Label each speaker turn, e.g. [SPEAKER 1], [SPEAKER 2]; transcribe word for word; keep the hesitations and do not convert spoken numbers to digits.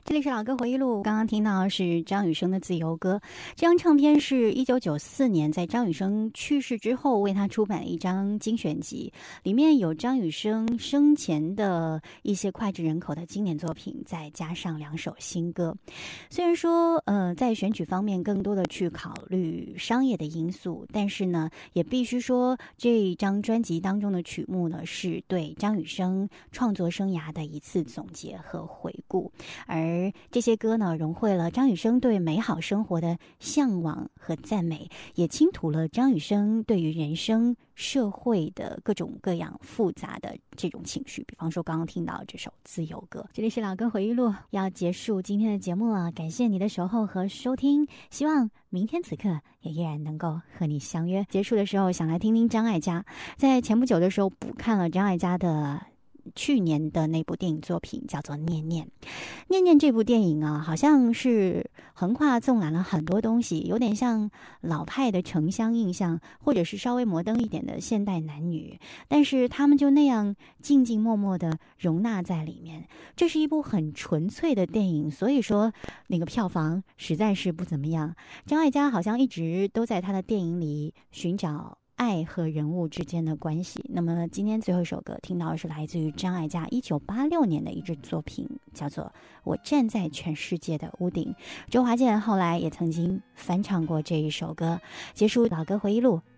[SPEAKER 1] 这里是老歌回忆录，刚刚听到是张雨生的《自由歌》。这张唱片是一九九四年在张雨生去世之后为他出版的一张精选集，里面有张雨生生前的一些脍炙人口的经典作品，再加上两首新歌。虽然说呃在选曲方面更多的去考虑商业的因素，但是呢也必须说这一张专辑当中的曲目呢是对张雨生创作生涯的一次总结和回顾，而而这些歌呢，融汇了张雨生对美好生活的向往和赞美，也倾吐了张雨生对于人生、社会的各种各样复杂的这种情绪。比方说，刚刚听到这首《自由歌》。这里是老歌回忆录，要结束今天的节目了，感谢你的守候和收听，希望明天此刻也依然能够和你相约。结束的时候，想来听听张艾嘉，在前不久的时候补看了张艾嘉的去年的那部电影作品，叫做《念念》。《念念》这部电影啊，好像是横跨纵览了很多东西，有点像老派的城乡印象，或者是稍微摩登一点的现代男女，但是他们就那样静静默默的容纳在里面。这是一部很纯粹的电影，所以说那个票房实在是不怎么样。张艾嘉好像一直都在他的电影里寻找爱和人物之间的关系。那么今天最后一首歌听到的是来自于张艾嘉一九八六年的一支作品，叫做《我站在全世界的屋顶》。周华健后来也曾经翻唱过这一首歌。结束老歌回忆录，